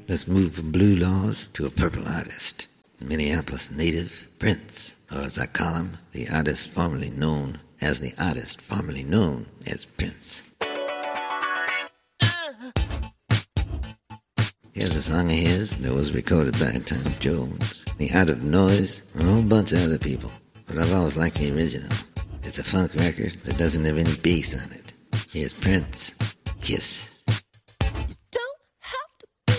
Let's move from blue laws to a purple artist. Minneapolis native Prince, or as I call him, the artist formerly known as Prince. Here's a song of his that was recorded by Tom Jones, The Art of Noise, and a whole bunch of other people. But I've always liked the original. It's a funk record that doesn't have any bass on it. Here's Prince, Kiss.